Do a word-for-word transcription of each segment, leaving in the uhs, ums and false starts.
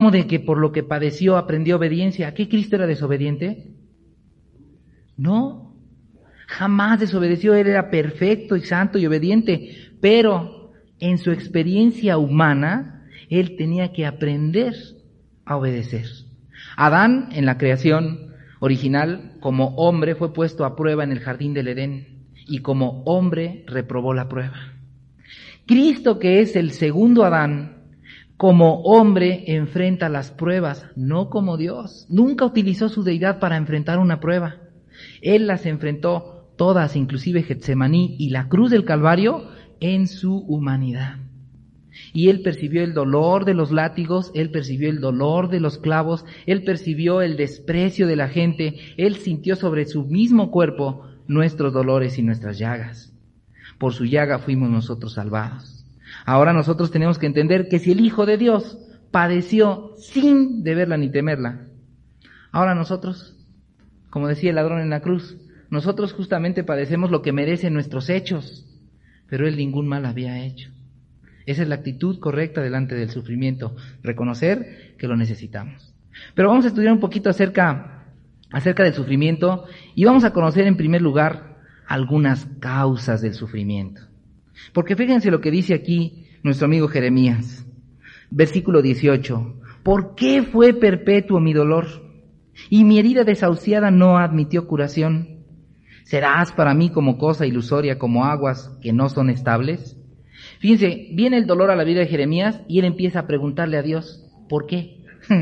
¿Cómo de que por lo que padeció aprendió obediencia? ¿A qué Cristo era desobediente? No, jamás desobedeció. Él era perfecto y santo y obediente, pero en su experiencia humana, él tenía que aprender a obedecer. Adán, en la creación original, como hombre, fue puesto a prueba en el jardín del Edén, y como hombre reprobó la prueba. Cristo, que es el segundo Adán, como hombre enfrenta las pruebas, no como Dios. Nunca utilizó su deidad para enfrentar una prueba. Él las enfrentó todas, inclusive Getsemaní y la cruz del Calvario, en su humanidad. Y él percibió el dolor de los látigos, él percibió el dolor de los clavos, él percibió el desprecio de la gente, él sintió sobre su mismo cuerpo nuestros dolores y nuestras llagas. Por su llaga fuimos nosotros salvados. Ahora nosotros tenemos que entender que si el Hijo de Dios padeció sin deberla ni temerla, ahora nosotros, como decía el ladrón en la cruz, nosotros justamente padecemos lo que merecen nuestros hechos, pero él ningún mal había hecho. Esa es la actitud correcta delante del sufrimiento, reconocer que lo necesitamos. Pero vamos a estudiar un poquito acerca, acerca del sufrimiento y vamos a conocer en primer lugar algunas causas del sufrimiento. Porque fíjense lo que dice aquí nuestro amigo Jeremías, versículo dieciocho. ¿Por qué fue perpetuo mi dolor? Y mi herida desahuciada no admitió curación. ¿Serás para mí como cosa ilusoria, como aguas que no son estables? Fíjense, viene el dolor a la vida de Jeremías y él empieza a preguntarle a Dios, ¿por qué?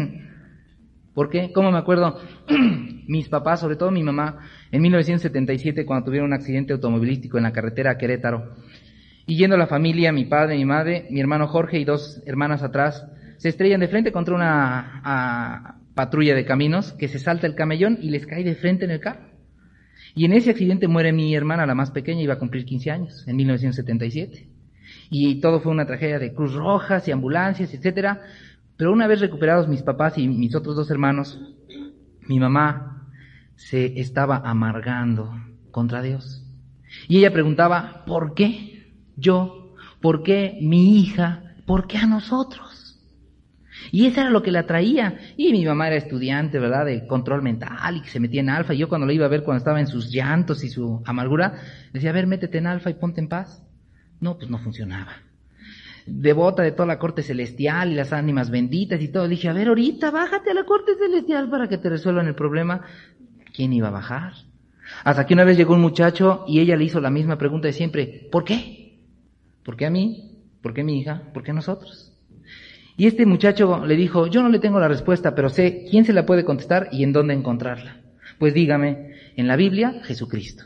¿Por qué? ¿Cómo me acuerdo? Mis papás, sobre todo mi mamá, en mil novecientos setenta y siete, cuando tuvieron un accidente automovilístico en la carretera a Querétaro, y yendo la familia, mi padre, mi madre, mi hermano Jorge y dos hermanas atrás, se estrellan de frente contra una a, patrulla de caminos, que se salta el camellón y les cae de frente en el carro. Y en ese accidente muere mi hermana, la más pequeña, iba a cumplir quince años, en mil novecientos setenta y siete. Y todo fue una tragedia de Cruz Rojas y ambulancias, etcétera. Pero una vez recuperados mis papás y mis otros dos hermanos, mi mamá se estaba amargando contra Dios. Y ella preguntaba, ¿por qué yo? ¿Por qué mi hija? ¿Por qué a nosotros? Y eso era lo que la traía. Y mi mamá era estudiante, ¿verdad?, de control mental y que se metía en alfa. Y yo cuando la iba a ver cuando estaba en sus llantos y su amargura, decía, a ver, métete en alfa y ponte en paz. No, pues no funcionaba. Devota de toda la corte celestial y las ánimas benditas y todo. Le dije, a ver, ahorita bájate a la corte celestial para que te resuelvan el problema. ¿Quién iba a bajar? Hasta que una vez llegó un muchacho y ella le hizo la misma pregunta de siempre. ¿Por qué? ¿Por qué a mí? ¿Por qué a mi hija? ¿Por qué a nosotros? Y este muchacho le dijo, yo no le tengo la respuesta, pero sé quién se la puede contestar y en dónde encontrarla. Pues dígame, en la Biblia, Jesucristo.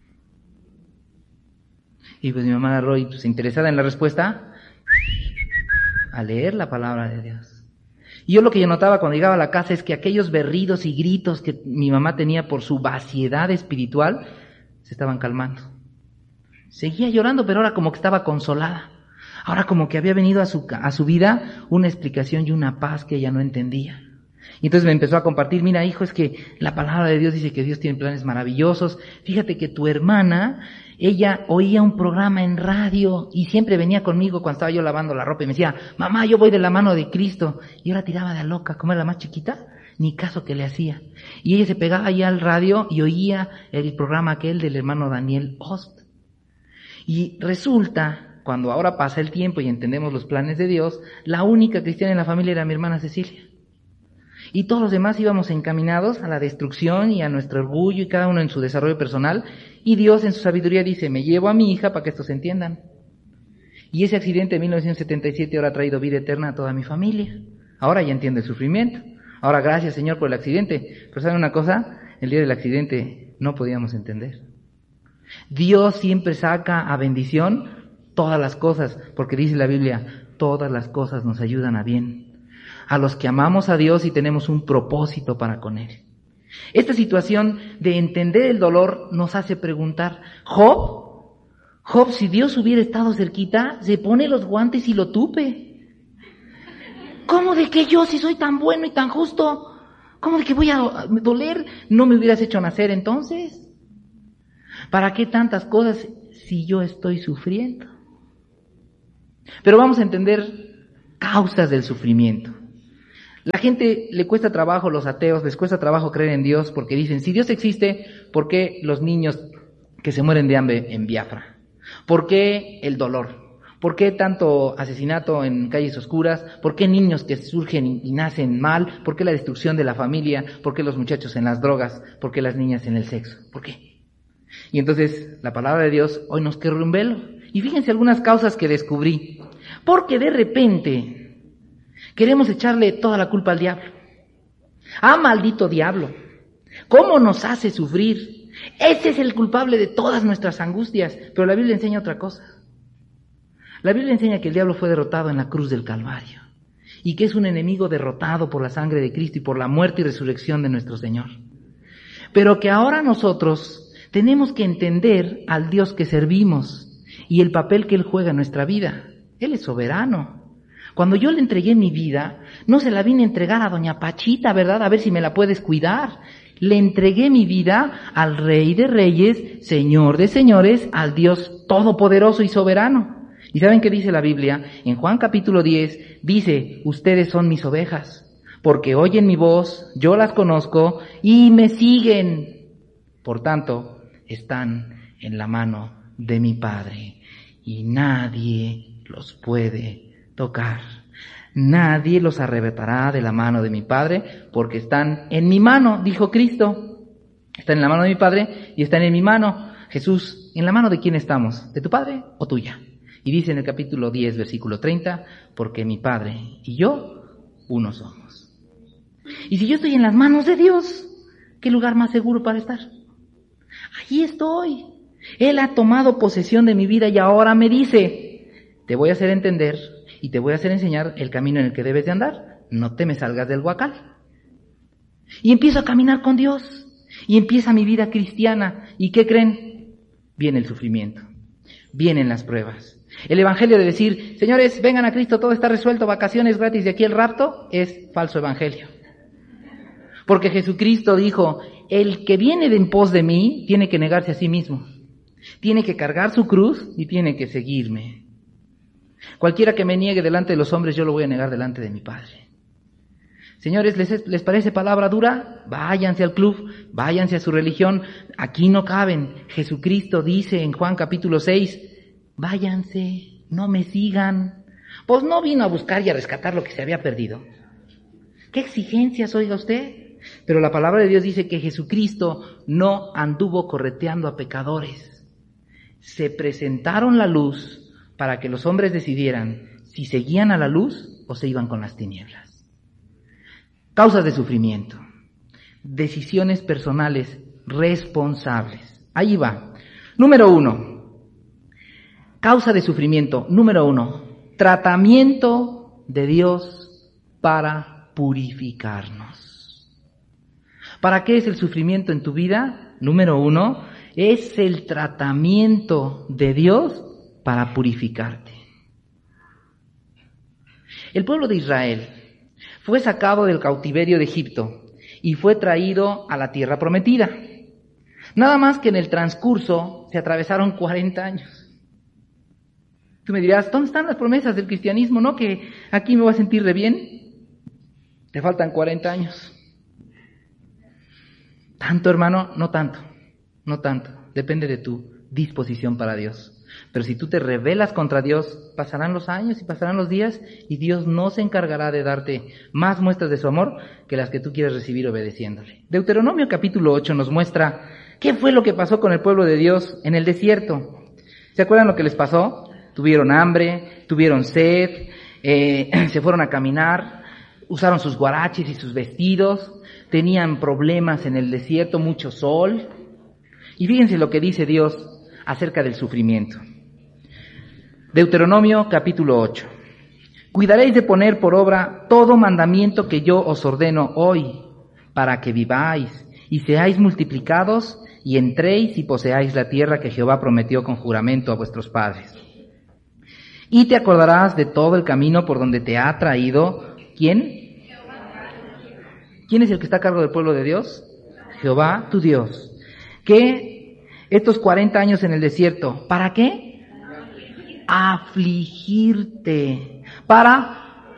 Y pues mi mamá agarró y pues interesada en la respuesta, a leer la palabra de Dios. Y yo lo que yo notaba cuando llegaba a la casa es que aquellos berridos y gritos que mi mamá tenía por su vaciedad espiritual, se estaban calmando. Seguía llorando, pero ahora como que estaba consolada. Ahora como que había venido a su, a su vida una explicación y una paz que ella no entendía. Y entonces me empezó a compartir, mira hijo, es que la palabra de Dios dice que Dios tiene planes maravillosos. Fíjate que tu hermana, ella oía un programa en radio y siempre venía conmigo cuando estaba yo lavando la ropa y me decía, mamá, yo voy de la mano de Cristo. Y yo la tiraba de a loca, como era la más chiquita, ni caso que le hacía. Y ella se pegaba allá al radio y oía el programa aquel del hermano Daniel Ost. Y resulta, cuando ahora pasa el tiempo y entendemos los planes de Dios, la única cristiana en la familia era mi hermana Cecilia. Y todos los demás íbamos encaminados a la destrucción y a nuestro orgullo y cada uno en su desarrollo personal. Y Dios en su sabiduría dice, me llevo a mi hija para que estos se entiendan. Y ese accidente de mil novecientos setenta y siete ahora ha traído vida eterna a toda mi familia. Ahora ya entiendo el sufrimiento. Ahora gracias Señor por el accidente. Pero ¿saben una cosa? El día del accidente no podíamos entender. Dios siempre saca a bendición todas las cosas, porque dice la Biblia, todas las cosas nos ayudan a bien. A los que amamos a Dios y tenemos un propósito para con Él. Esta situación de entender el dolor nos hace preguntar, Job, Job, si Dios hubiera estado cerquita, se pone los guantes y lo tupe. ¿Cómo de que yo, si soy tan bueno y tan justo, cómo de que voy a doler? ¿No me hubieras hecho nacer entonces? ¿Para qué tantas cosas si yo estoy sufriendo? Pero vamos a entender causas del sufrimiento. La gente le cuesta trabajo, los ateos, les cuesta trabajo creer en Dios porque dicen, si Dios existe, ¿por qué los niños que se mueren de hambre en Biafra? ¿Por qué el dolor? ¿Por qué tanto asesinato en calles oscuras? ¿Por qué niños que surgen y nacen mal? ¿Por qué la destrucción de la familia? ¿Por qué los muchachos en las drogas? ¿Por qué las niñas en el sexo? ¿Por qué? Y entonces la palabra de Dios hoy nos quiere un velo. Y fíjense algunas causas que descubrí. Porque de repente queremos echarle toda la culpa al diablo. ¡Ah, maldito diablo! ¿Cómo nos hace sufrir? Ese es el culpable de todas nuestras angustias. Pero la Biblia enseña otra cosa. La Biblia enseña que el diablo fue derrotado en la cruz del Calvario y que es un enemigo derrotado por la sangre de Cristo y por la muerte y resurrección de nuestro Señor. Pero que ahora nosotros tenemos que entender al Dios que servimos y el papel que Él juega en nuestra vida. Él es soberano. Cuando yo le entregué mi vida, no se la vine a entregar a doña Pachita, ¿verdad? A ver si me la puedes cuidar. Le entregué mi vida al Rey de Reyes, Señor de Señores, al Dios todopoderoso y soberano. ¿Y saben qué dice la Biblia? En Juan capítulo diez dice, ustedes son mis ovejas, porque oyen mi voz, yo las conozco y me siguen. Por tanto, están en la mano de mi Padre y nadie los puede tocar. Nadie los arrebatará de la mano de mi Padre, porque están en mi mano, dijo Cristo. Están en la mano de mi Padre y están en mi mano. Jesús, ¿en la mano de quién estamos? ¿De tu Padre o tuya? Y dice en el capítulo diez, versículo treinta, porque mi Padre y yo, uno somos. Y si yo estoy en las manos de Dios, ¿qué lugar más seguro para estar? Allí estoy. Él ha tomado posesión de mi vida y ahora me dice, te voy a hacer entender y te voy a hacer enseñar el camino en el que debes de andar. No te me salgas del huacal. Y empiezo a caminar con Dios. Y empieza mi vida cristiana. ¿Y qué creen? Viene el sufrimiento. Vienen las pruebas. El evangelio de decir, señores, vengan a Cristo, todo está resuelto, vacaciones gratis de aquí el rapto, es falso evangelio. Porque Jesucristo dijo, el que viene en pos de mí tiene que negarse a sí mismo. Tiene que cargar su cruz y tiene que seguirme. Cualquiera que me niegue delante de los hombres, yo lo voy a negar delante de mi Padre. Señores, ¿les, les parece palabra dura? Váyanse al club, váyanse a su religión, aquí no caben. Jesucristo dice en Juan capítulo seis, váyanse, no me sigan. Pues no vino a buscar y a rescatar lo que se había perdido. ¿Qué exigencias, oiga usted? Pero la palabra de Dios dice que Jesucristo no anduvo correteando a pecadores. Se presentaron la luz para que los hombres decidieran si seguían a la luz o se iban con las tinieblas. Causas de sufrimiento. Decisiones personales responsables. Ahí va. Número uno. Causa de sufrimiento. Número uno. Tratamiento de Dios para purificarnos. ¿Para qué es el sufrimiento en tu vida? Número uno. Es el tratamiento de Dios para purificarte. El pueblo de Israel fue sacado del cautiverio de Egipto y fue traído a la tierra prometida. Nada más que en el transcurso se atravesaron cuarenta años. Tú me dirás, ¿dónde están las promesas del cristianismo? ¿No? Que aquí me voy a sentir de bien. Te faltan cuarenta años. ¿Tanto, hermano? No tanto. No tanto. Depende de tu disposición para Dios. Pero si tú te rebelas contra Dios, pasarán los años y pasarán los días y Dios no se encargará de darte más muestras de su amor que las que tú quieres recibir obedeciéndole. Deuteronomio capítulo ocho nos muestra qué fue lo que pasó con el pueblo de Dios en el desierto. ¿Se acuerdan lo que les pasó? Tuvieron hambre, tuvieron sed, eh, se fueron a caminar, usaron sus guaraches y sus vestidos, tenían problemas en el desierto, mucho sol. Y fíjense lo que dice Dios acerca del sufrimiento. Deuteronomio capítulo ocho. Cuidaréis de poner por obra todo mandamiento que yo os ordeno hoy, para que viváis y seáis multiplicados y entréis y poseáis la tierra que Jehová prometió con juramento a vuestros padres. Y te acordarás de todo el camino por donde te ha traído, ¿quién? ¿Quién es el que está a cargo del pueblo de Dios? Jehová, tu Dios. Que estos cuarenta años en el desierto, ¿para qué? Afligirte, para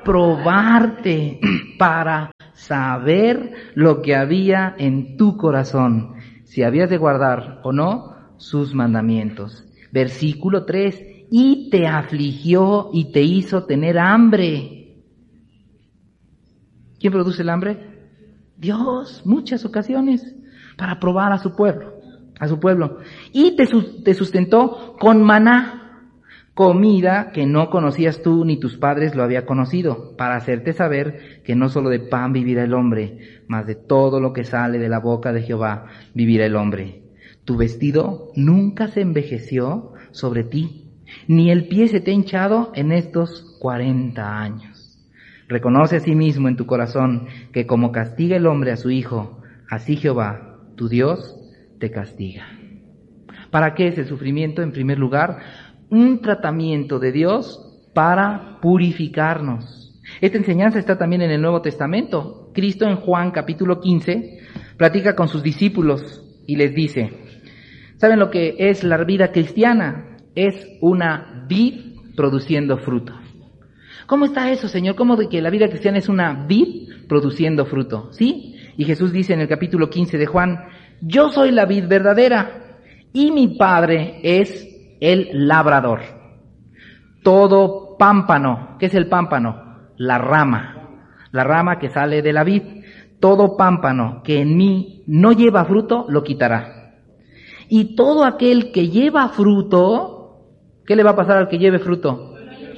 probarte, para saber lo que había en tu corazón, si habías de guardar o no sus mandamientos. Versículo tres, y te afligió y te hizo tener hambre. ¿Quién produce el hambre? Dios, muchas ocasiones, para probar a su pueblo, a su pueblo. Y te, te sustentó con maná, comida que no conocías tú ni tus padres lo había conocido, para hacerte saber que no solo de pan vivirá el hombre, mas de todo lo que sale de la boca de Jehová vivirá el hombre. Tu vestido nunca se envejeció sobre ti, ni el pie se te ha hinchado en estos cuarenta años. Reconoce asimismo en tu corazón que como castiga el hombre a su hijo, así Jehová, tu Dios, te castiga. ¿Para qué es el sufrimiento? En primer lugar, un tratamiento de Dios para purificarnos. Esta enseñanza está también en el Nuevo Testamento. Cristo en Juan capítulo quince platica con sus discípulos y les dice, ¿saben lo que es la vida cristiana? Es una vid produciendo fruto. ¿Cómo está eso, Señor? ¿Cómo de que la vida cristiana es una vid produciendo fruto? ¿Sí? Y Jesús dice en el capítulo quince de Juan, yo soy la vid verdadera y mi Padre es el labrador. Todo pámpano, ¿qué es el pámpano? La rama, la rama que sale de la vid. Todo pámpano que en mí no lleva fruto, lo quitará. Y todo aquel que lleva fruto, ¿qué le va a pasar al que lleve fruto?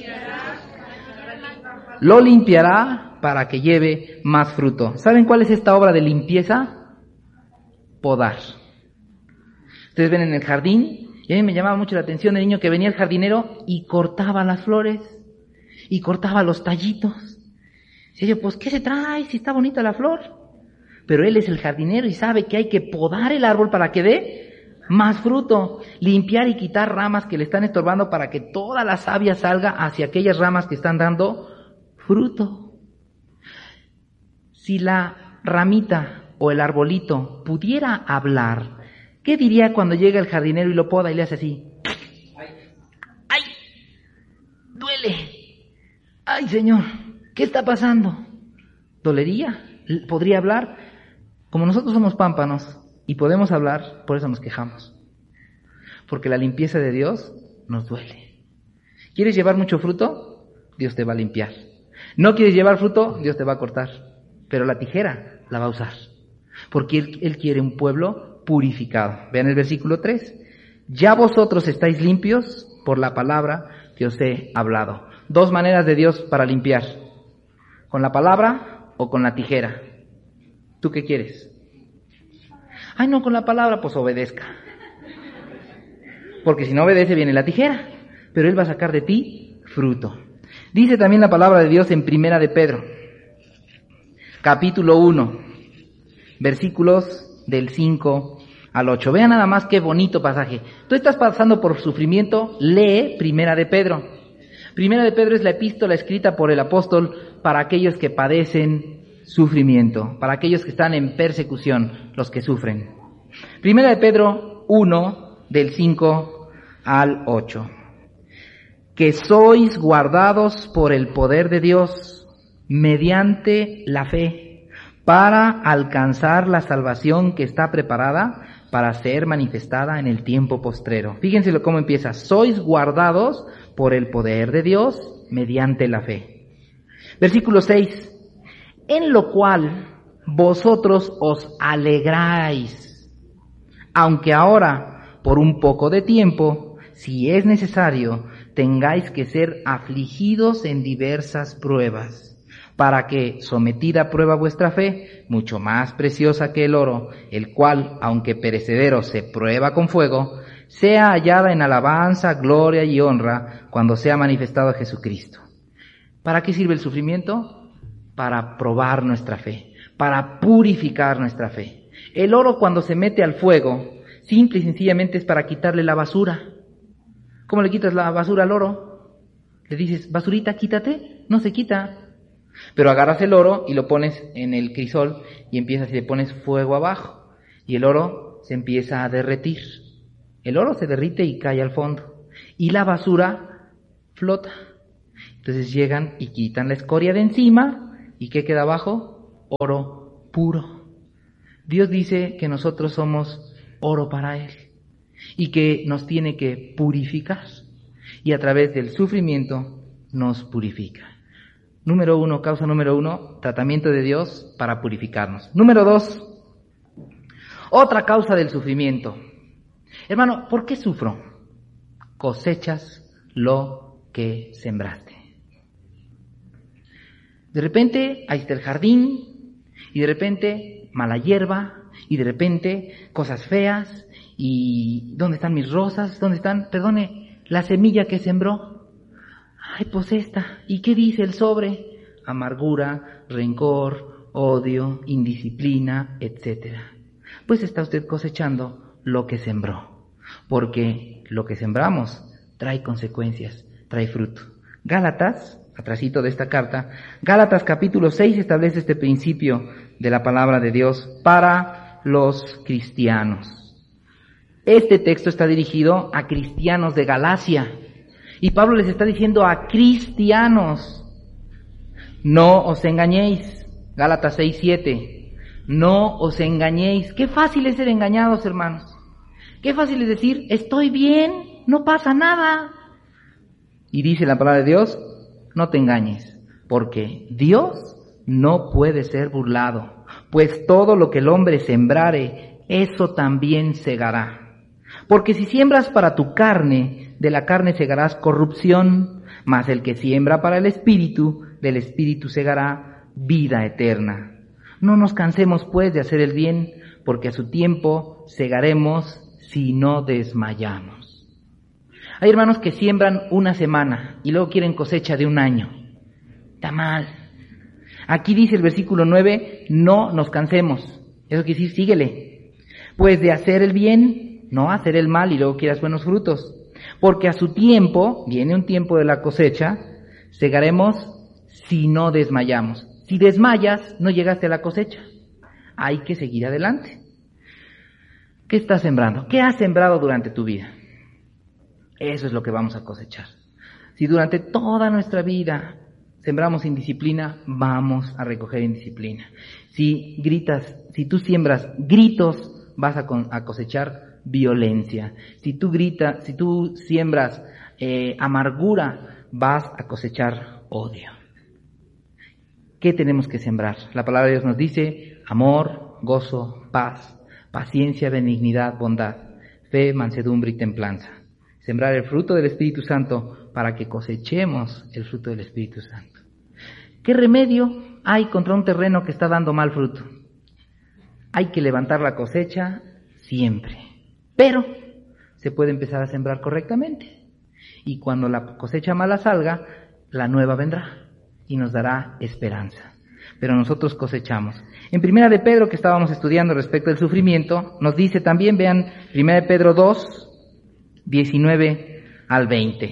Lo limpiará para que lleve más fruto. ¿Saben cuál es esta obra de limpieza? Podar. Ustedes ven en el jardín, y a mí me llamaba mucho la atención el niño que venía el jardinero y cortaba las flores, y cortaba los tallitos. Y yo, pues, ¿qué se trae si está bonita la flor? Pero él es el jardinero y sabe que hay que podar el árbol para que dé más fruto, limpiar y quitar ramas que le están estorbando para que toda la savia salga hacia aquellas ramas que están dando fruto. Si la ramita o el arbolito pudiera hablar, ¿qué diría cuando llega el jardinero y lo poda y le hace así? ¡Ay! ¡Duele! ¡Ay, Señor! ¿Qué está pasando? ¿Dolería? ¿Podría hablar? Como nosotros somos pámpanos y podemos hablar, por eso nos quejamos. Porque la limpieza de Dios nos duele. ¿Quieres llevar mucho fruto? Dios te va a limpiar. ¿No quieres llevar fruto? Dios te va a cortar. Pero la tijera la va a usar. Porque Él, él quiere un pueblo purificado. Vean el versículo tres. Ya vosotros estáis limpios por la palabra que os he hablado. Dos maneras de Dios para limpiar. Con la palabra o con la tijera. ¿Tú qué quieres? Ay, no, con la palabra, pues obedezca. Porque si no obedece viene la tijera. Pero Él va a sacar de ti fruto. Dice también la palabra de Dios en Primera de Pedro, capítulo uno, versículos del cinco al ocho. Vean nada más qué bonito pasaje. Tú estás pasando por sufrimiento, lee Primera de Pedro. Primera de Pedro es la epístola escrita por el apóstol para aquellos que padecen sufrimiento, para aquellos que están en persecución, los que sufren. Primera de Pedro uno, del cinco al ocho. Que sois guardados por el poder de Dios mediante la fe, para alcanzar la salvación que está preparada para ser manifestada en el tiempo postrero. Fíjense cómo empieza. Sois guardados por el poder de Dios mediante la fe. Versículo seis. En lo cual vosotros os alegráis, aunque ahora, por un poco de tiempo, si es necesario, tengáis que ser afligidos en diversas pruebas, para que, sometida a prueba vuestra fe, mucho más preciosa que el oro, el cual, aunque perecedero se prueba con fuego, sea hallada en alabanza, gloria y honra cuando sea manifestado Jesucristo. ¿Para qué sirve el sufrimiento? Para probar nuestra fe, para purificar nuestra fe. El oro, cuando se mete al fuego, simple y sencillamente es para quitarle la basura. ¿Cómo le quitas la basura al oro? Le dices, basurita, quítate. No se quita. Pero agarras el oro y lo pones en el crisol y empiezas y le pones fuego abajo. Y el oro se empieza a derretir. El oro se derrite y cae al fondo. Y la basura flota. Entonces llegan y quitan la escoria de encima, ¿y qué queda abajo? Oro puro. Dios dice que nosotros somos oro para Él y que nos tiene que purificar, y a través del sufrimiento nos purifica. Número uno, causa número uno, tratamiento de Dios para purificarnos. Número dos, otra causa del sufrimiento. Hermano, ¿por qué sufro? Cosechas lo que sembraste. De repente ahí está el jardín, y de repente mala hierba, y de repente cosas feas, y ¿dónde están mis rosas? ¿Dónde están? Perdone, la semilla que sembró. Ay, pues esta. ¿Y qué dice el sobre? Amargura, rencor, odio, indisciplina, etcétera. Pues está usted cosechando lo que sembró, porque lo que sembramos trae consecuencias, trae fruto. Gálatas, atrasito de esta carta, Gálatas capítulo seis establece este principio de la palabra de Dios para los cristianos. Este texto está dirigido a cristianos de Galacia, y Pablo les está diciendo a cristianos: no os engañéis. Gálatas seis siete. No os engañéis. Qué fácil es ser engañados, hermanos. Qué fácil es decir, estoy bien, no pasa nada. Y dice la palabra de Dios, no te engañes, porque Dios no puede ser burlado, pues todo lo que el hombre sembrare, eso también segará. Porque si siembras para tu carne, de la carne segarás corrupción, mas el que siembra para el espíritu, del espíritu segará vida eterna. No nos cansemos pues de hacer el bien, porque a su tiempo segaremos si no desmayamos. Hay hermanos que siembran una semana y luego quieren cosecha de un año. Está mal. Aquí dice el versículo nueve, no nos cansemos. Eso quiere decir, síguele. Pues de hacer el bien, no hacer el mal y luego quieras buenos frutos. Porque a su tiempo, viene un tiempo de la cosecha, segaremos si no desmayamos. Si desmayas, no llegaste a la cosecha. Hay que seguir adelante. ¿Qué estás sembrando? ¿Qué has sembrado durante tu vida? Eso es lo que vamos a cosechar. Si durante toda nuestra vida sembramos indisciplina, vamos a recoger indisciplina. Si gritas, si tú siembras gritos, vas a, con, a cosechar violencia. Si tú gritas, si tú siembras eh, amargura, vas a cosechar odio. ¿Qué tenemos que sembrar? La palabra de Dios nos dice amor, gozo, paz, paciencia, benignidad, bondad, fe, mansedumbre y templanza. Sembrar el fruto del Espíritu Santo para que cosechemos el fruto del Espíritu Santo. ¿Qué remedio hay contra un terreno que está dando mal fruto? Hay que levantar la cosecha siempre, pero se puede empezar a sembrar correctamente. Y cuando la cosecha mala salga, la nueva vendrá y nos dará esperanza. Pero nosotros cosechamos. En Primera de Pedro, que estábamos estudiando respecto al sufrimiento, nos dice también, vean, Primera de Pedro dos, diecinueve al veinte.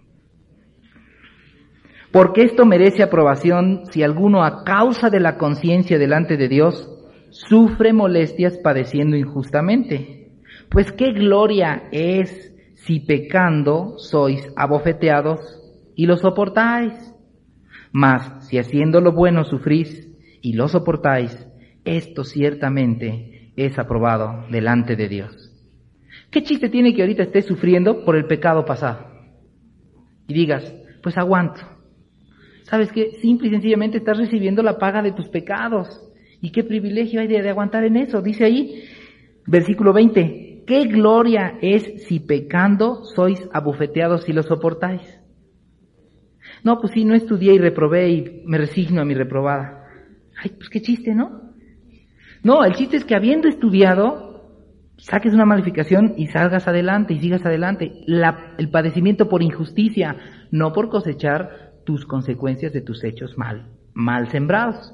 Porque esto merece aprobación si alguno a causa de la conciencia delante de Dios sufre molestias padeciendo injustamente. Pues qué gloria es si pecando sois abofeteados y lo soportáis. Mas si haciendo lo bueno sufrís y lo soportáis, esto ciertamente es aprobado delante de Dios. ¿Qué chiste tiene que ahorita estés sufriendo por el pecado pasado? Y digas, pues aguanto. ¿Sabes qué? Simple y sencillamente estás recibiendo la paga de tus pecados. ¿Y qué privilegio hay de, de aguantar en eso? Dice ahí, versículo veinte, ¿qué gloria es si pecando sois abofeteados y lo soportáis? No, pues sí, no estudié y reprobé y me resigno a mi reprobada. Ay, pues qué chiste, ¿no? No, el chiste es que habiendo estudiado, saques una malificación y salgas adelante y sigas adelante. La, el padecimiento por injusticia, no por cosechar tus consecuencias de tus hechos mal, mal sembrados.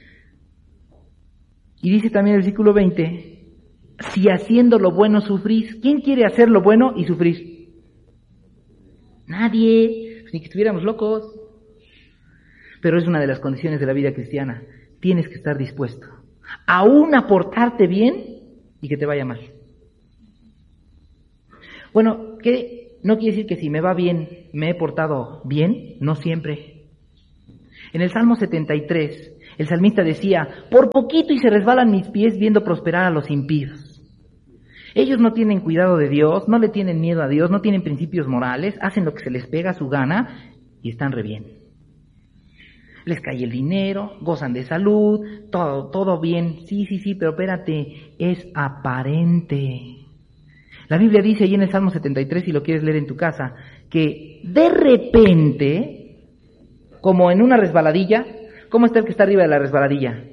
Y dice también el versículo veinte, si haciendo lo bueno sufrís, ¿quién quiere hacer lo bueno y sufrir? Nadie, ni que estuviéramos locos. Pero es una de las condiciones de la vida cristiana. Tienes que estar dispuesto aún a portarte bien y que te vaya mal. Bueno, ¿qué? No quiere decir que si me va bien, me he portado bien, no siempre. En el Salmo setenta y tres, el salmista decía, por poquito y se resbalan mis pies viendo prosperar a los impíos. Ellos no tienen cuidado de Dios, no le tienen miedo a Dios, no tienen principios morales, hacen lo que se les pega a su gana y están re bien. Les cae el dinero, gozan de salud, todo, todo bien. Sí, sí, sí, pero espérate, es aparente. La Biblia dice ahí en el Salmo setenta y tres, si lo quieres leer en tu casa, que de repente, como en una resbaladilla, ¿cómo está el que está arriba de la resbaladilla?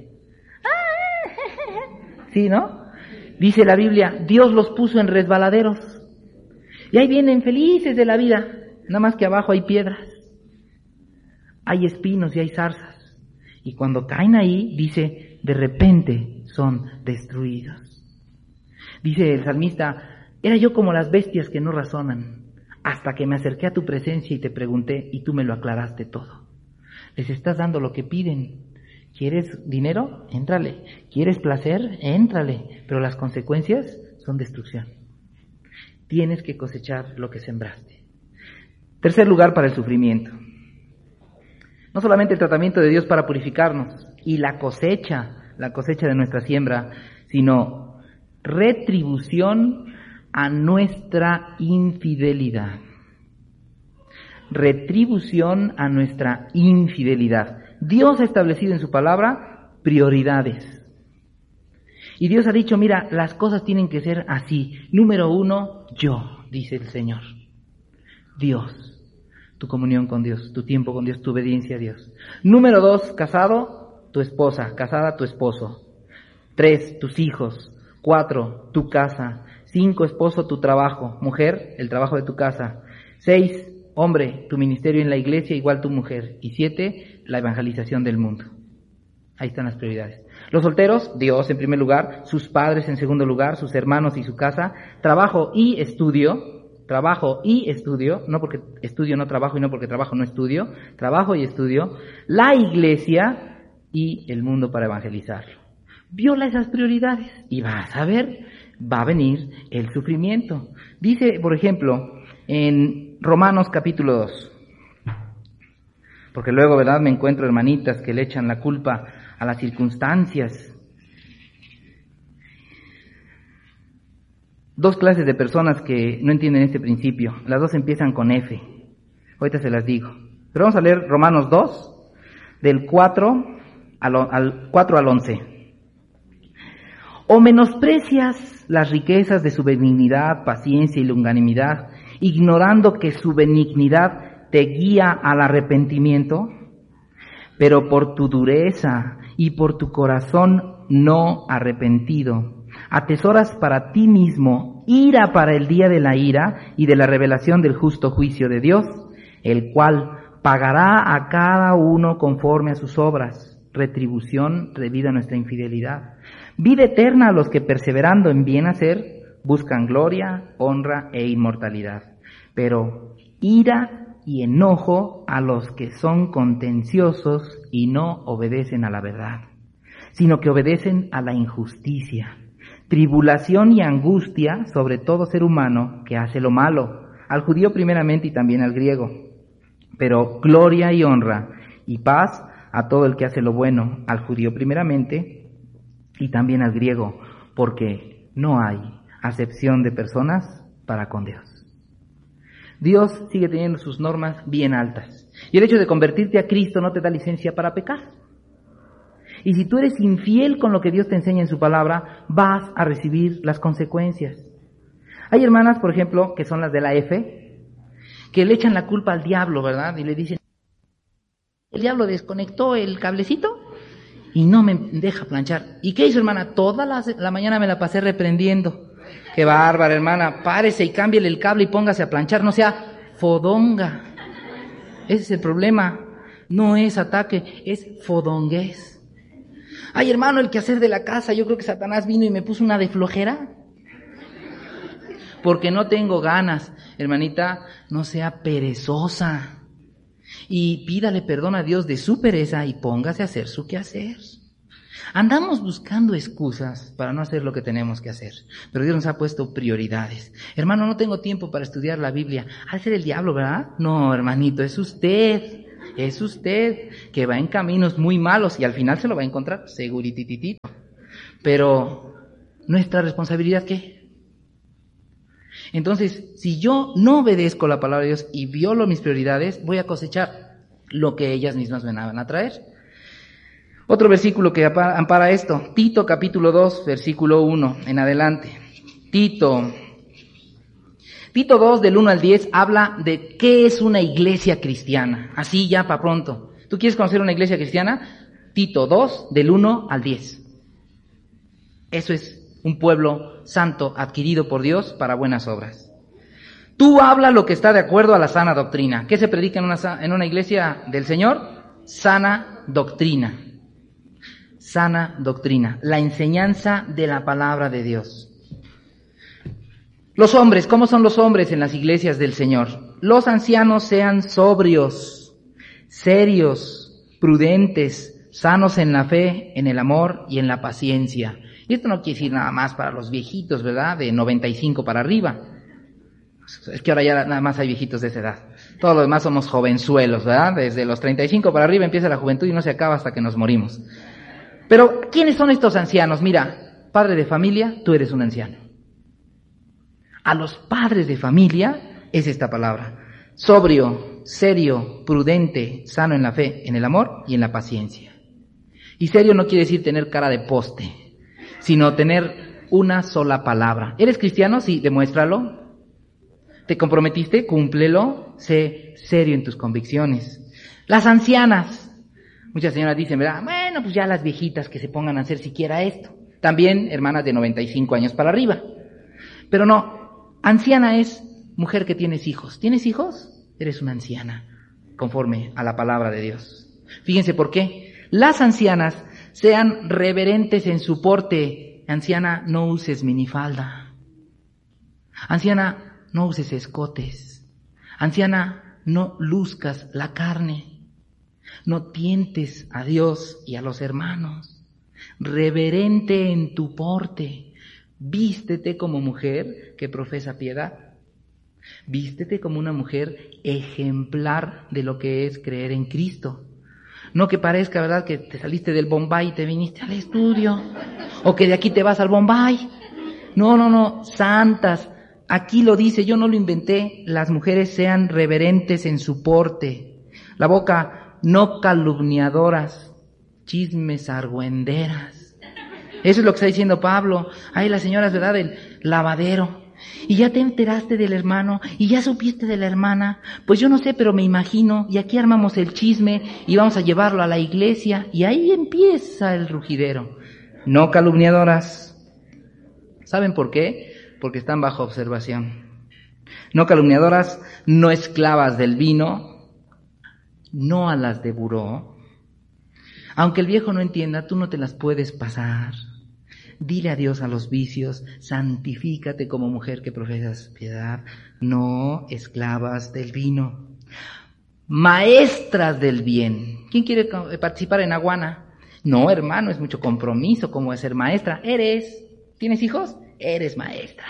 ¿Sí, no? Dice la Biblia, Dios los puso en resbaladeros. Y ahí vienen felices de la vida, nada más que abajo hay piedras. Hay espinos y hay zarzas. Y cuando caen ahí, dice, de repente son destruidos. Dice el salmista, era yo como las bestias que no razonan, hasta que me acerqué a tu presencia y te pregunté, y tú me lo aclaraste todo. Les estás dando lo que piden. ¿Quieres dinero? Éntrale. ¿Quieres placer? Éntrale. Pero las consecuencias son destrucción. Tienes que cosechar lo que sembraste. Tercer lugar para el sufrimiento. No solamente el tratamiento de Dios para purificarnos y la cosecha, la cosecha de nuestra siembra, sino retribución a nuestra infidelidad. Retribución a nuestra infidelidad. Dios ha establecido en su palabra prioridades. Y Dios ha dicho, mira, las cosas tienen que ser así. Número uno, yo, dice el Señor. Dios. Tu comunión con Dios, tu tiempo con Dios, tu obediencia a Dios. Número dos, casado, tu esposa, casada, tu esposo. Tres, tus hijos. Cuatro, tu casa. Cinco, esposo, tu trabajo. Mujer, el trabajo de tu casa. Seis, hombre, tu ministerio en la iglesia, igual tu mujer. Y siete, la evangelización del mundo. Ahí están las prioridades. Los solteros, Dios en primer lugar, sus padres en segundo lugar, sus hermanos y su casa, trabajo y estudio. Trabajo y estudio, no porque estudio no trabajo y no porque trabajo no estudio, trabajo y estudio, la iglesia y el mundo para evangelizarlo. Viola esas prioridades y vas a ver, va a venir el sufrimiento. Dice, por ejemplo, en Romanos capítulo dos, porque luego, ¿verdad?, me encuentro hermanitas que le echan la culpa a las circunstancias. Dos clases de personas que no entienden este principio. Las dos empiezan con F. Ahorita se las digo. Pero vamos a leer Romanos dos, del cuatro al, al, cuatro al once. ¿O menosprecias las riquezas de su benignidad, paciencia y longanimidad, ignorando que su benignidad te guía al arrepentimiento? Pero por tu dureza y por tu corazón no arrepentido, atesoras para ti mismo ira para el día de la ira y de la revelación del justo juicio de Dios, el cual pagará a cada uno conforme a sus obras, retribución debida a nuestra infidelidad. Vida eterna a los que perseverando en bien hacer buscan gloria, honra e inmortalidad. Pero ira y enojo a los que son contenciosos y no obedecen a la verdad, sino que obedecen a la injusticia. Tribulación y angustia sobre todo ser humano que hace lo malo, al judío primeramente y también al griego. Pero gloria y honra y paz a todo el que hace lo bueno, al judío primeramente y también al griego, porque no hay acepción de personas para con Dios. Dios sigue teniendo sus normas bien altas. Y el hecho de convertirte a Cristo no te da licencia para pecar. Y si tú eres infiel con lo que Dios te enseña en su palabra, vas a recibir las consecuencias. Hay hermanas, por ejemplo, que son las de la F, que le echan la culpa al diablo, ¿verdad? Y le dicen, el diablo desconectó el cablecito y no me deja planchar. ¿Y qué hizo, hermana? Toda la, la mañana me la pasé reprendiendo. Qué bárbara, hermana, párese y cámbiale el cable y póngase a planchar, no sea fodonga. Ese es el problema. No es ataque, es fodonguez. Ay, hermano, el quehacer de la casa, yo creo que Satanás vino y me puso una de flojera. Porque no tengo ganas. Hermanita, no sea perezosa. Y pídale perdón a Dios de su pereza y póngase a hacer su quehacer. Andamos buscando excusas para no hacer lo que tenemos que hacer. Pero Dios nos ha puesto prioridades. Hermano, no tengo tiempo para estudiar la Biblia. Ha de ser el diablo, ¿verdad? No, hermanito, es usted. es usted que va en caminos muy malos y al final se lo va a encontrar, seguritititito. Pero, ¿nuestra responsabilidad qué? Entonces, si yo no obedezco la palabra de Dios y violo mis prioridades, voy a cosechar lo que ellas mismas me van a traer. Otro versículo que ampara esto, Tito capítulo dos, versículo uno en adelante. Tito, Tito dos del uno al diez habla de qué es una iglesia cristiana, así ya para pronto. ¿Tú quieres conocer una iglesia cristiana? Tito dos del uno al diez. Eso es un pueblo santo adquirido por Dios para buenas obras. Tú habla lo que está de acuerdo a la sana doctrina. ¿Qué se predica en una, en una iglesia del Señor? Sana doctrina. Sana doctrina. La enseñanza de la palabra de Dios. Los hombres, ¿cómo son los hombres en las iglesias del Señor? Los ancianos sean sobrios, serios, prudentes, sanos en la fe, en el amor y en la paciencia. Y esto no quiere decir nada más para los viejitos, ¿verdad? De noventa y cinco para arriba. Es que ahora ya nada más hay viejitos de esa edad. Todos los demás somos jovenzuelos, ¿verdad? Desde los treinta y cinco para arriba empieza la juventud y no se acaba hasta que nos morimos. Pero, ¿quiénes son estos ancianos? Mira, padre de familia, tú eres un anciano. A los padres de familia es esta palabra. Sobrio, serio, prudente, sano en la fe, en el amor y en la paciencia. Y serio no quiere decir tener cara de poste, sino tener una sola palabra. ¿Eres cristiano? Sí, demuéstralo. ¿Te comprometiste? Cúmplelo. Sé serio en tus convicciones. Las ancianas. Muchas señoras dicen, ¿verdad? Bueno, pues ya las viejitas que se pongan a hacer siquiera esto. También hermanas de noventa y cinco años para arriba. Pero no, anciana es mujer que tienes hijos. ¿Tienes hijos? Eres una anciana, conforme a la palabra de Dios. Fíjense por qué. Las ancianas sean reverentes en su porte. Anciana, no uses minifalda. Anciana, no uses escotes. Anciana, no luzcas la carne. No tientes a Dios y a los hermanos. Reverente en tu porte. Vístete como mujer que profesa piedad. Vístete como una mujer ejemplar de lo que es creer en Cristo. No que parezca, ¿verdad?, que te saliste del Bombay y te viniste al estudio. O que de aquí te vas al Bombay. No, no, no, santas. Aquí lo dice, yo no lo inventé. Las mujeres sean reverentes en su porte. La boca, no calumniadoras, chismes argüenderas. Eso es lo que está diciendo Pablo. Ay, las señoras, ¿verdad?, del lavadero. Y ya te enteraste del hermano, y ya supiste de la hermana. Pues yo no sé, pero me imagino, y aquí armamos el chisme, y vamos a llevarlo a la iglesia, y ahí empieza el rugidero. No calumniadoras. ¿Saben por qué? Porque están bajo observación. No calumniadoras, no esclavas del vino, no a las de buró. Aunque el viejo no entienda, tú no te las puedes pasar. Dile adiós a los vicios, santifícate como mujer que profesas piedad, no esclavas del vino. Maestras del bien. ¿Quién quiere participar en Aguana? No, hermano, es mucho compromiso como es ser maestra. Eres, ¿tienes hijos? Eres maestra.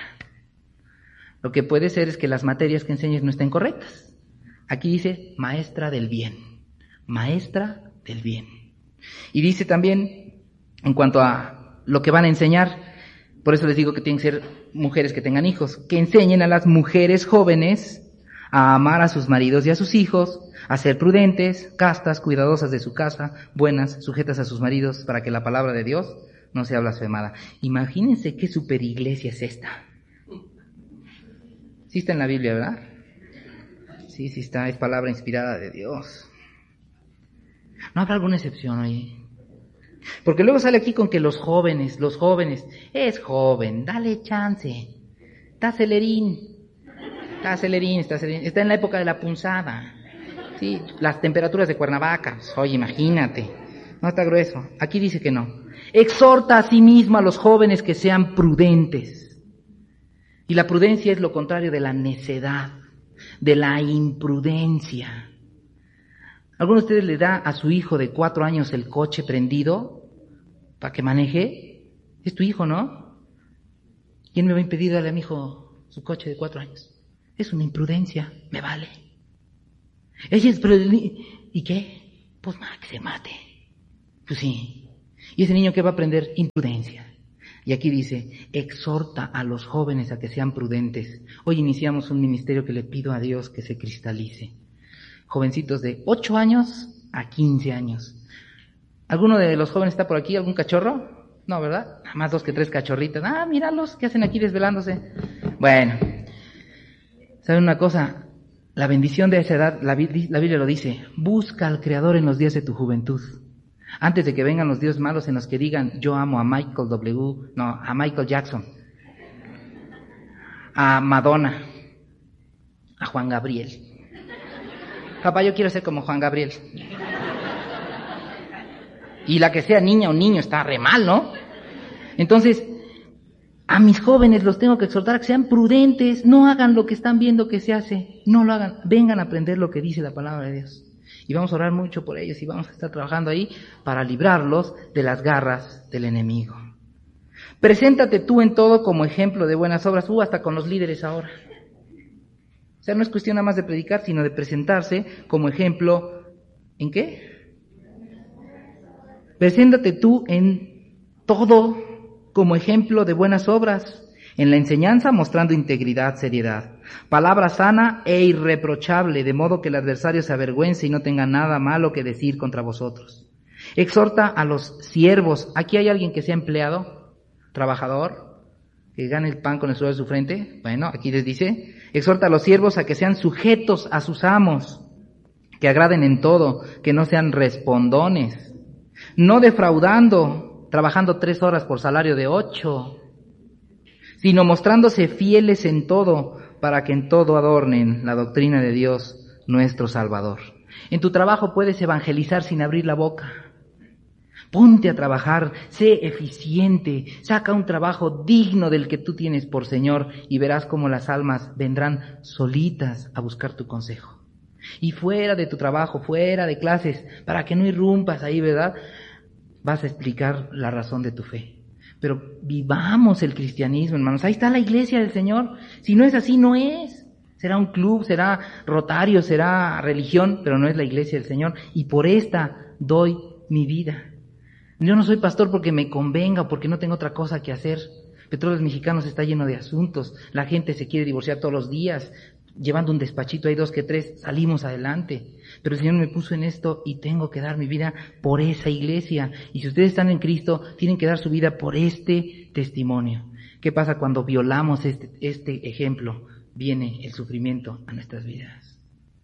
Lo que puede ser es que las materias que enseñes no estén correctas. Aquí dice maestra del bien, maestra del bien. Y dice también, en cuanto a lo que van a enseñar, por eso les digo que tienen que ser mujeres que tengan hijos, que enseñen a las mujeres jóvenes a amar a sus maridos y a sus hijos, a ser prudentes, castas, cuidadosas de su casa, buenas, sujetas a sus maridos, para que la palabra de Dios no sea blasfemada. Imagínense qué super iglesia es esta. Sí está en la Biblia, ¿verdad? Sí, sí está, es palabra inspirada de Dios. ¿No habrá alguna excepción ahí? Porque luego sale aquí con que los jóvenes, los jóvenes, es joven, dale chance, está acelerín, está acelerín, está acelerín, está en la época de la punzada, sí, las temperaturas de Cuernavaca, oye, imagínate, no está grueso, aquí dice que no. Exhorta a sí mismo a los jóvenes que sean prudentes, y la prudencia es lo contrario de la necedad, de la imprudencia. ¿Alguno de ustedes le da a su hijo de cuatro años el coche prendido para que maneje? Es tu hijo, ¿no? ¿Quién me va a impedir darle a mi hijo su coche de cuatro años? Es una imprudencia, me vale. Ella es, pero ¿Y qué? Pues más que se mate. Pues sí. ¿Y ese niño qué va a aprender? Imprudencia. Y aquí dice, exhorta a los jóvenes a que sean prudentes. Hoy iniciamos un ministerio que le pido a Dios que se cristalice. Jovencitos de ocho años a quince años. ¿Alguno de los jóvenes está por aquí? ¿Algún cachorro? No, ¿verdad? Nada más dos que tres cachorritas. Ah, míralos, ¿qué hacen aquí desvelándose? Bueno, ¿saben una cosa? La bendición de esa edad, la, la Biblia lo dice, busca al Creador en los días de tu juventud. Antes de que vengan los días malos en los que digan, yo amo a Michael W., no, a Michael Jackson, a Madonna, a Juan Gabriel. Papá, yo quiero ser como Juan Gabriel. Y la que sea niña o niño está re mal, ¿no? Entonces, a mis jóvenes los tengo que exhortar a que sean prudentes, no hagan lo que están viendo que se hace, no lo hagan, vengan a aprender lo que dice la palabra de Dios. Y vamos a orar mucho por ellos y vamos a estar trabajando ahí para librarlos de las garras del enemigo. Preséntate tú en todo como ejemplo de buenas obras, uh, hasta con los líderes ahora. O sea, no es cuestión nada más de predicar, sino de presentarse como ejemplo, ¿en qué? Preséntate tú en todo como ejemplo de buenas obras, en la enseñanza mostrando integridad, seriedad, palabra sana e irreprochable, de modo que el adversario se avergüence y no tenga nada malo que decir contra vosotros. Exhorta a los siervos. ¿Aquí hay alguien que sea empleado, trabajador, que gane el pan con el sudor de su frente? Bueno, aquí les dice, exhorta a los siervos a que sean sujetos a sus amos, que agraden en todo, que no sean respondones, no defraudando, trabajando tres horas por salario de ocho, sino mostrándose fieles en todo, para que en todo adornen la doctrina de Dios, nuestro Salvador. En tu trabajo puedes evangelizar sin abrir la boca. Ponte a trabajar, sé eficiente, saca un trabajo digno del que tú tienes por Señor y verás cómo las almas vendrán solitas a buscar tu consejo. Y fuera de tu trabajo, fuera de clases, para que no irrumpas ahí, ¿verdad? Vas a explicar la razón de tu fe. Pero vivamos el cristianismo, hermanos. Ahí está la iglesia del Señor. Si no es así, no es. Será un club, será rotario, será religión, pero no es la iglesia del Señor. Y por esta doy mi vida. Yo no soy pastor porque me convenga o porque no tengo otra cosa que hacer. Petróleos Mexicanos está lleno de asuntos. La gente se quiere divorciar todos los días. Llevando un despachito, hay dos que tres, salimos adelante. Pero el Señor me puso en esto y tengo que dar mi vida por esa iglesia. Y si ustedes están en Cristo, tienen que dar su vida por este testimonio. ¿Qué pasa cuando violamos este, este ejemplo? Viene el sufrimiento a nuestras vidas.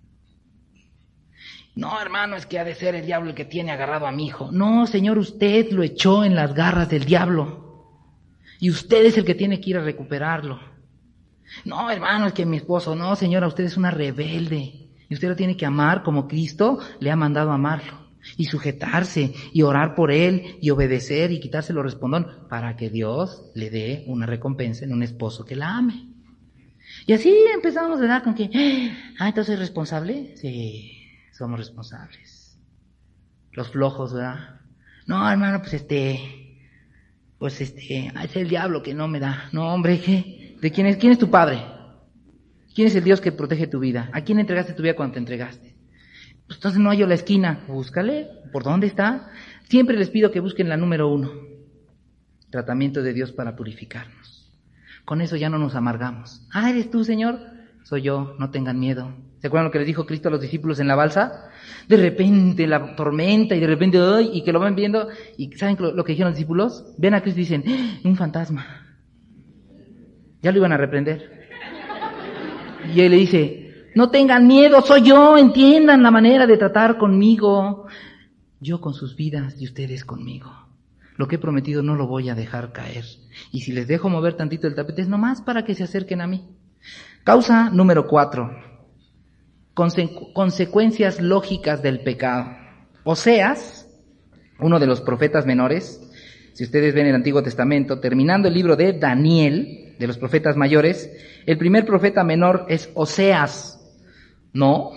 No, hermano, es que ha de ser el diablo el que tiene agarrado a mi hijo. No, Señor, usted lo echó en las garras del diablo. Y usted es el que tiene que ir a recuperarlo. No, hermano, es que mi esposo, no, señora, usted es una rebelde. Y usted lo tiene que amar como Cristo le ha mandado amarlo. Y sujetarse, y orar por él, y obedecer, y quitarse los respondón, para que Dios le dé una recompensa en un esposo que la ame. Y así empezamos, ¿verdad? Con que, ah, entonces ¿soy responsable? Sí, somos responsables. Los flojos, ¿verdad? No, hermano, pues este, pues este, es el diablo que no me da. No, hombre, ¿qué? ¿De quién es? ¿Quién es tu padre? ¿Quién es el Dios que protege tu vida? ¿A quién entregaste tu vida cuando te entregaste? Pues entonces no hallo la esquina. Búscale. ¿Por dónde está? Siempre les pido que busquen la número uno. Tratamiento de Dios para purificarnos. Con eso ya no nos amargamos. Ah, ¿eres tú, Señor? Soy yo, no tengan miedo. ¿Se acuerdan lo que les dijo Cristo a los discípulos en la balsa? De repente la tormenta y de repente, ¡ay! Y que lo van viendo. ¿Y saben lo que dijeron los discípulos? Ven a Cristo y dicen, ¡ah! Un fantasma. Ya lo iban a reprender. Y él le dice, no tengan miedo, soy yo, entiendan la manera de tratar conmigo. Yo con sus vidas y ustedes conmigo. Lo que he prometido no lo voy a dejar caer. Y si les dejo mover tantito el tapete es nomás para que se acerquen a mí. Causa número cuatro. Conse- consecuencias lógicas del pecado. Oseas, uno de los profetas menores, si ustedes ven el Antiguo Testamento, terminando el libro de Daniel, de los profetas mayores, el primer profeta menor es Oseas. ¿No?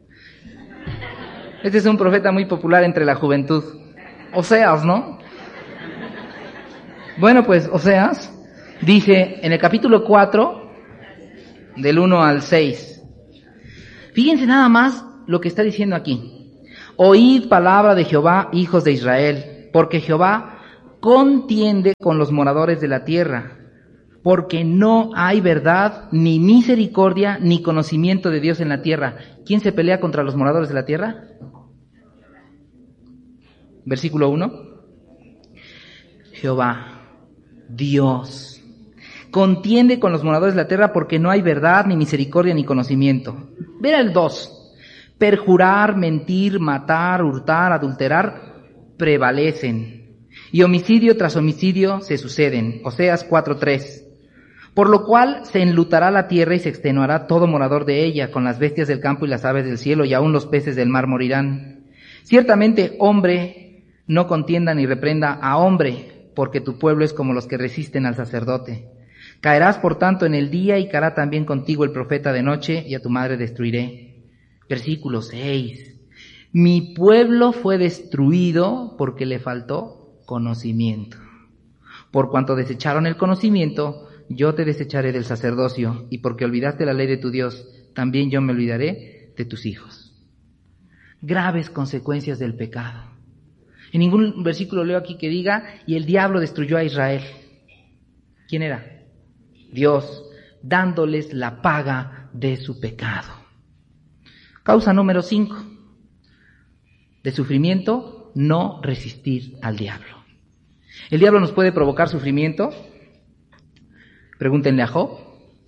Este es un profeta muy popular entre la juventud. Oseas, ¿no? Bueno, pues Oseas dice en el capítulo cuatro, del uno al seis. Fíjense nada más lo que está diciendo aquí. Oíd palabra de Jehová, hijos de Israel, porque Jehová contiende con los moradores de la tierra, porque no hay verdad, ni misericordia, ni conocimiento de Dios en la tierra. ¿Quién se pelea contra los moradores de la tierra? Versículo uno. Jehová, Dios, contiende con los moradores de la tierra porque no hay verdad, ni misericordia, ni conocimiento. Mira el dos. Perjurar, mentir, matar, hurtar, adulterar, prevalecen. Y homicidio tras homicidio se suceden. Oseas cuatro tres. Por lo cual se enlutará la tierra y se extenuará todo morador de ella, con las bestias del campo y las aves del cielo, y aun los peces del mar morirán. Ciertamente, hombre, no contienda ni reprenda a hombre, porque tu pueblo es como los que resisten al sacerdote. Caerás, por tanto, en el día, y caerá también contigo el profeta de noche, y a tu madre destruiré. Versículo seis. Mi pueblo fue destruido porque le faltó conocimiento. Por cuanto desecharon el conocimiento, yo te desecharé del sacerdocio, y porque olvidaste la ley de tu Dios, también yo me olvidaré de tus hijos. Graves consecuencias del pecado. En ningún versículo leo aquí que diga, y el diablo destruyó a Israel. ¿Quién era? Dios, dándoles la paga de su pecado. Causa número cinco. De sufrimiento, no resistir al diablo. ¿El diablo nos puede provocar sufrimiento? Pregúntenle a Job.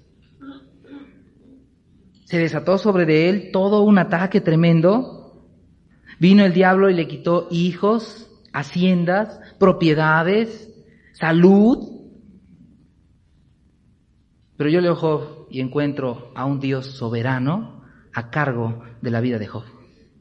Se desató sobre de él todo un ataque tremendo. Vino el diablo y le quitó hijos, haciendas, propiedades, salud. Pero yo leo Job y encuentro a un Dios soberano a cargo de la vida de Job.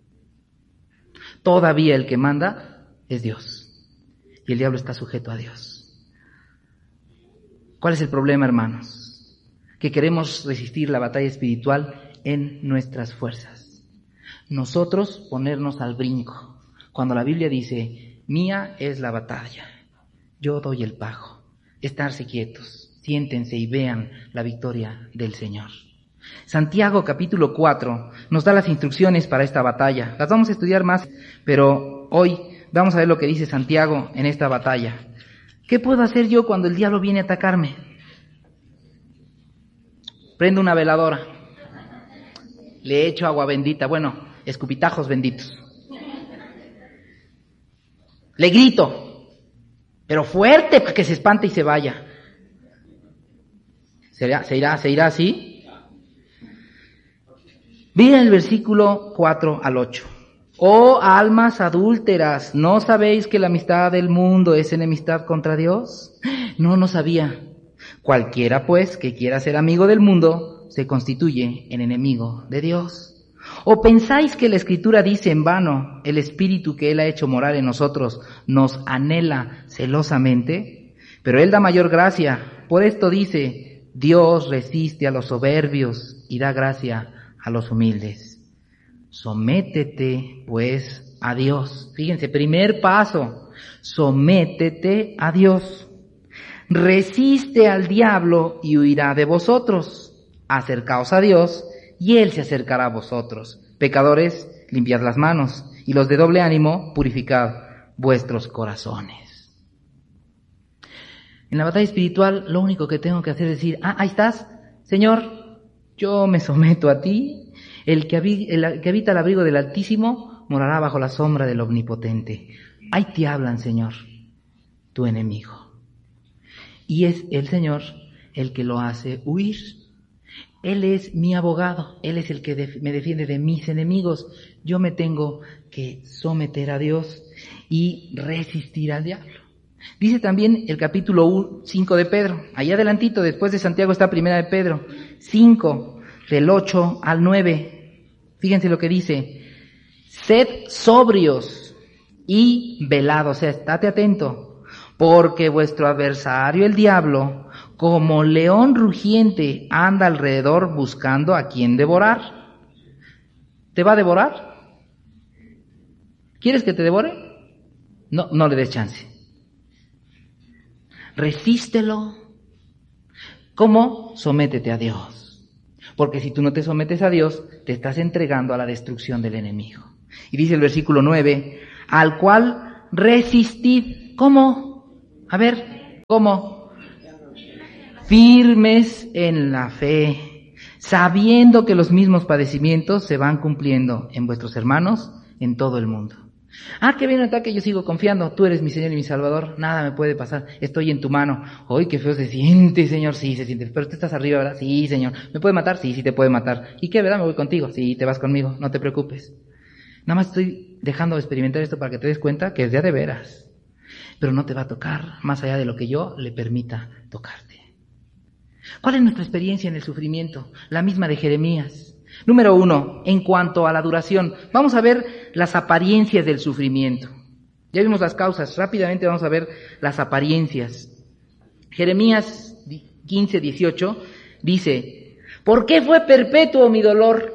Todavía el que manda es Dios. Y el diablo está sujeto a Dios. ¿Cuál es el problema, hermanos? Que queremos resistir la batalla espiritual en nuestras fuerzas. Nosotros ponernos al brinco. Cuando la Biblia dice, mía es la batalla, yo doy el pago. Estarse quietos, siéntense y vean la victoria del Señor. Santiago capítulo cuatro nos da las instrucciones para esta batalla. Las vamos a estudiar más, pero hoy vamos a ver lo que dice Santiago en esta batalla. ¿Qué puedo hacer yo cuando el diablo viene a atacarme? Prendo una veladora, le echo agua bendita, bueno, escupitajos benditos. Le grito, pero fuerte para que se espante y se vaya. ¿Se irá, se irá, se irá así? Miren el versículo cuatro al ocho. Oh almas adúlteras, ¿no sabéis que la amistad del mundo es enemistad contra Dios? No, no sabía. Cualquiera pues que quiera ser amigo del mundo se constituye en enemigo de Dios. ¿O pensáis que la Escritura dice en vano, el Espíritu que Él ha hecho morar en nosotros nos anhela celosamente? Pero Él da mayor gracia. Por esto dice, Dios resiste a los soberbios y da gracia a los humildes. Sométete, pues, a Dios. Fíjense, primer paso, sométete a Dios. Resiste al diablo y huirá de vosotros. Acercaos a Dios y Él se acercará a vosotros. Pecadores, limpiad las manos, y los de doble ánimo, purificad vuestros corazones. En la batalla espiritual, lo único que tengo que hacer es decir, ah, ahí estás, Señor, yo me someto a ti. El que, habita, el que habita al abrigo del Altísimo morará bajo la sombra del Omnipotente. Ahí te hablan, Señor, tu enemigo. Y es el Señor el que lo hace huir. Él es mi abogado. Él es el que def- me defiende de mis enemigos. Yo me tengo que someter a Dios y resistir al diablo. Dice también el capítulo cinco de Pedro. Allá adelantito, después de Santiago, está Primera de Pedro. cinco, del ocho al nueve. Fíjense lo que dice. Sed sobrios y velados. O sea, estate atento. Porque vuestro adversario, el diablo, como león rugiente, anda alrededor buscando a quien devorar. ¿Te va a devorar? ¿Quieres que te devore? No, no le des chance. Resístelo. ¿Cómo? Sométete a Dios. Porque si tú no te sometes a Dios, te estás entregando a la destrucción del enemigo. Y dice el versículo nueve, al cual resistid. ¿Cómo? A ver, ¿cómo? Firmes en la fe, sabiendo que los mismos padecimientos se van cumpliendo en vuestros hermanos en todo el mundo. Ah, que viene un ataque, yo sigo confiando, tú eres mi Señor y mi Salvador, nada me puede pasar, estoy en tu mano. ¡Ay, qué feo se siente, Señor! Sí, se siente, pero tú estás arriba, ¿verdad? Sí, Señor. ¿Me puede matar? Sí, sí te puede matar. ¿Y qué, verdad? Me voy contigo. Sí, te vas conmigo, no te preocupes. Nada más estoy dejando de experimentar esto para que te des cuenta que es de a de veras. Pero no te va a tocar más allá de lo que yo le permita tocarte. ¿Cuál es nuestra experiencia en el sufrimiento? La misma de Jeremías. Número uno, en cuanto a la duración, vamos a ver las apariencias del sufrimiento. Ya vimos las causas, rápidamente vamos a ver las apariencias. Jeremías quince, dieciocho dice, ¿por qué fue perpetuo mi dolor?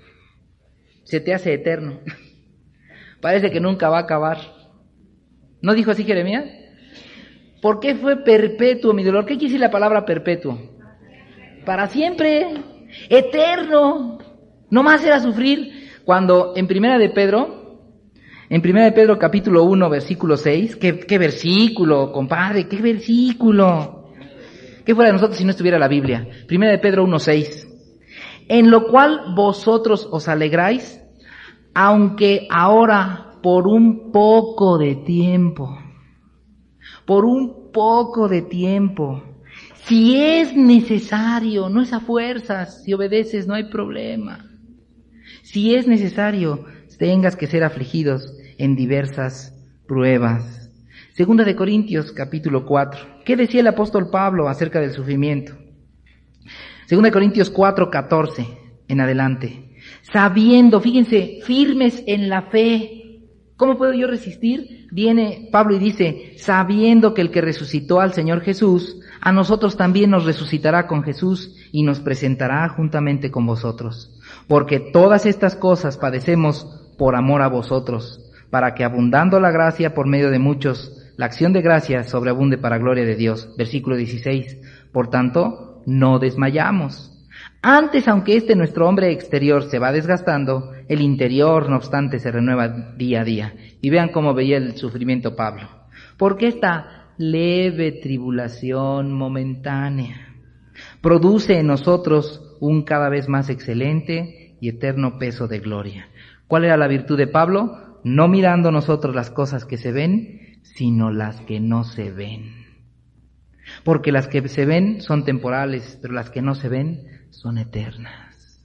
Se te hace eterno. Parece que nunca va a acabar. ¿No dijo así Jeremías? ¿Por qué fue perpetuo mi dolor? ¿Qué quiere decir la palabra perpetuo? Para siempre, eterno. No más era sufrir. Cuando en Primera de Pedro, en Primera de Pedro capítulo uno, versículo seis, ¿qué, qué versículo, compadre? ¿Qué versículo? ¿Qué fuera de nosotros si no estuviera la Biblia? Primera de Pedro uno, seis. En lo cual vosotros os alegráis, aunque ahora por un poco de tiempo, por un poco de tiempo, si es necesario, no es a fuerzas, si obedeces no hay problema. Si es necesario, tengas que ser afligidos en diversas pruebas. Segunda de Corintios, capítulo cuatro. ¿Qué decía el apóstol Pablo acerca del sufrimiento? Segunda de Corintios cuatro, catorce, en adelante. Sabiendo, fíjense, firmes en la fe. ¿Cómo puedo yo resistir? Viene Pablo y dice, sabiendo que el que resucitó al Señor Jesús, a nosotros también nos resucitará con Jesús y nos presentará juntamente con vosotros. Porque todas estas cosas padecemos por amor a vosotros, para que abundando la gracia por medio de muchos, la acción de gracia sobreabunde para gloria de Dios. Versículo dieciséis. Por tanto, no desmayamos. Antes, aunque este nuestro hombre exterior se va desgastando, el interior, no obstante, se renueva día a día. Y vean cómo veía el sufrimiento Pablo. Porque esta leve tribulación momentánea produce en nosotros un cada vez más excelente y eterno peso de gloria. ¿Cuál era la virtud de Pablo? No mirando nosotros las cosas que se ven, sino las que no se ven. Porque las que se ven son temporales, pero las que no se ven son eternas.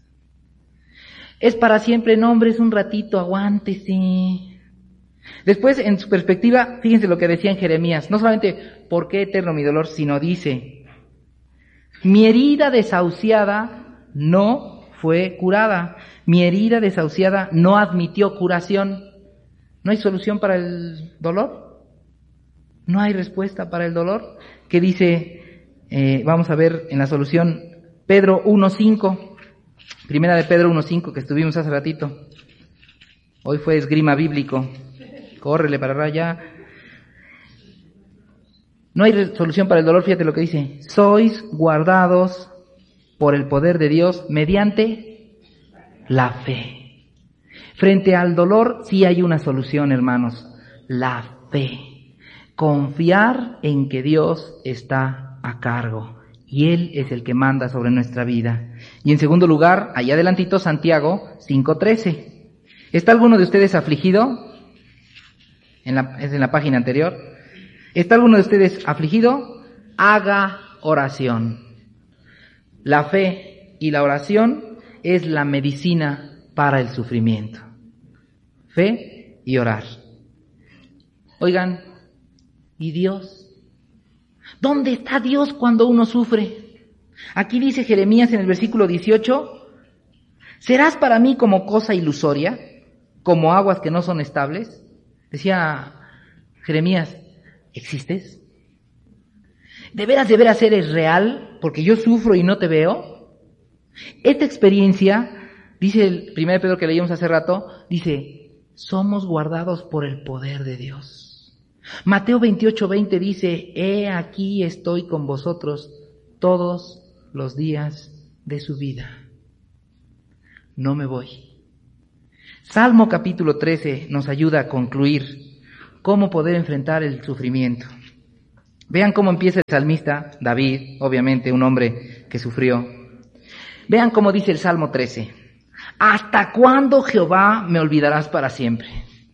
Es para siempre, no hombre, es un ratito, aguántese. Después, en su perspectiva, fíjense lo que decía en Jeremías, no solamente ¿por qué eterno mi dolor?, sino dice, mi herida desahuciada no fue curada, mi herida desahuciada no admitió curación. ¿No hay solución para el dolor? ¿No hay respuesta para el dolor? ¿Qué dice? Eh, vamos a ver en la solución Pedro uno cinco, primera de Pedro uno cinco que estuvimos hace ratito. Hoy fue esgrima bíblico. Córrele para allá. No hay solución para el dolor, fíjate lo que dice. Sois guardados por el poder de Dios mediante la fe. Frente al dolor sí hay una solución, hermanos. La fe. Confiar en que Dios está a cargo. Y Él es el que manda sobre nuestra vida. Y en segundo lugar, allá adelantito, Santiago cinco trece. ¿Está alguno de ustedes afligido? En la, es en la página anterior. ¿Está alguno de ustedes afligido? Haga oración. La fe y la oración es la medicina para el sufrimiento. Fe y orar. Oigan, ¿y Dios? ¿Dónde está Dios cuando uno sufre? Aquí dice Jeremías en el versículo dieciocho, ¿serás para mí como cosa ilusoria, como aguas que no son estables? Decía Jeremías, ¿existes? ¿De veras, de veras eres real? Porque yo sufro y no te veo. Esta experiencia, dice el primer Pedro que leímos hace rato, dice, somos guardados por el poder de Dios. Mateo veintiocho veinte dice, he aquí estoy con vosotros todos los días de su vida. No me voy. Salmo capítulo trece nos ayuda a concluir cómo poder enfrentar el sufrimiento. Vean cómo empieza el salmista, David, obviamente un hombre que sufrió. Vean cómo dice el Salmo trece. ¿Hasta cuándo, Jehová, me olvidarás para siempre?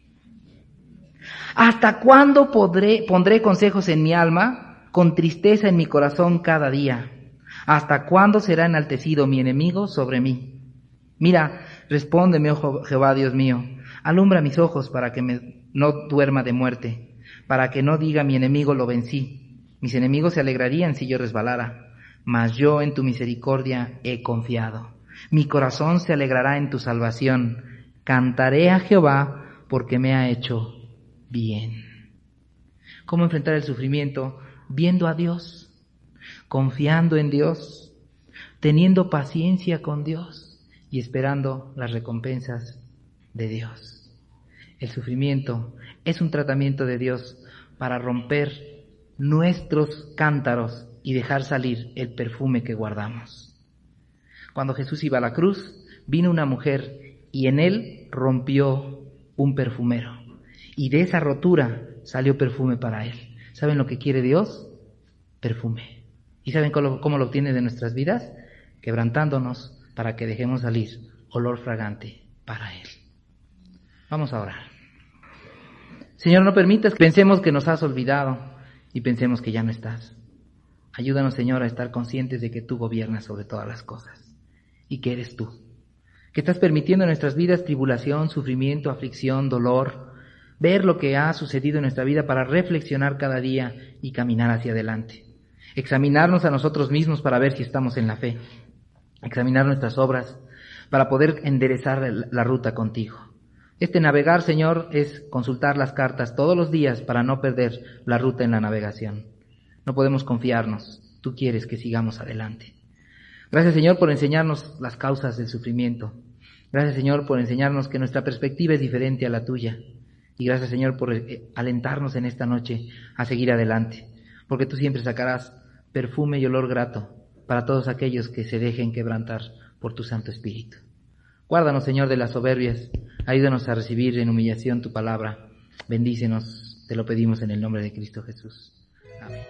¿Hasta cuándo podré, pondré consejos en mi alma, con tristeza en mi corazón cada día? ¿Hasta cuándo será enaltecido mi enemigo sobre mí? Mira, respóndeme, oh Jehová, Dios mío, alumbra mis ojos para que me, no duerma de muerte, para que no diga mi enemigo lo vencí. Mis enemigos se alegrarían si yo resbalara, mas yo en tu misericordia he confiado. Mi corazón se alegrará en tu salvación. Cantaré a Jehová porque me ha hecho bien. ¿Cómo enfrentar el sufrimiento? Viendo a Dios, confiando en Dios, teniendo paciencia con Dios y esperando las recompensas de Dios. El sufrimiento es un tratamiento de Dios para romper nuestros cántaros y dejar salir el perfume que guardamos. Cuando Jesús iba a la cruz, vino una mujer y en él rompió un perfumero. Y de esa rotura salió perfume para él. ¿Saben lo que quiere Dios? Perfume. ¿Y saben cómo, cómo lo obtiene de nuestras vidas? Quebrantándonos para que dejemos salir olor fragante para él. Vamos a orar. Señor, no permitas que pensemos que nos has olvidado y pensemos que ya no estás. Ayúdanos, Señor, a estar conscientes de que tú gobiernas sobre todas las cosas y que eres tú, que estás permitiendo en nuestras vidas tribulación, sufrimiento, aflicción, dolor, ver lo que ha sucedido en nuestra vida para reflexionar cada día y caminar hacia adelante, examinarnos a nosotros mismos para ver si estamos en la fe, examinar nuestras obras para poder enderezar la ruta contigo. Este navegar, Señor, es consultar las cartas todos los días para no perder la ruta en la navegación. No podemos confiarnos. Tú quieres que sigamos adelante. Gracias, Señor, por enseñarnos las causas del sufrimiento. Gracias, Señor, por enseñarnos que nuestra perspectiva es diferente a la tuya. Y gracias, Señor, por alentarnos en esta noche a seguir adelante. Porque tú siempre sacarás perfume y olor grato para todos aquellos que se dejen quebrantar por tu Santo Espíritu. Guárdanos, Señor, de las soberbias. Ayúdanos a recibir en humillación tu palabra. Bendícenos, te lo pedimos en el nombre de Cristo Jesús. Amén.